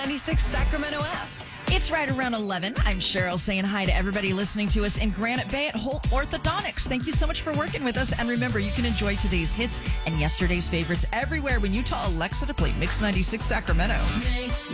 96 Sacramento app. It's right around 11. I'm Cheryl saying hi to everybody listening to us in Granite Bay at Holt Orthodontics. Thank you so much for working with us. And remember, you can enjoy today's hits and yesterday's favorites everywhere when you tell Alexa to play Mix 96 Sacramento.